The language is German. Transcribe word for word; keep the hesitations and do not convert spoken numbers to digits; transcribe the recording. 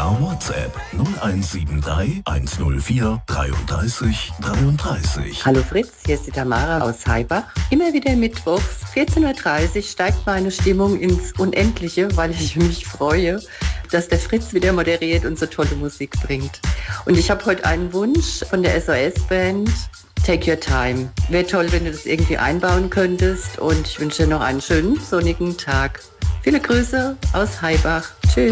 oder WhatsApp null eins sieben drei eins null vier dreiunddreißig dreiunddreißig. Hallo Fritz, hier ist die Tamara aus Heibach. Immer wieder mittwochs, vierzehn Uhr dreißig, steigt meine Stimmung ins Unendliche, weil ich mich freue, dass der Fritz wieder moderiert und so tolle Musik bringt. Und ich habe heute einen Wunsch von der S O S-Band, Take Your Time. Wäre toll, wenn du das irgendwie einbauen könntest, und ich wünsche dir noch einen schönen, sonnigen Tag. Viele Grüße aus Heibach. Tschüss.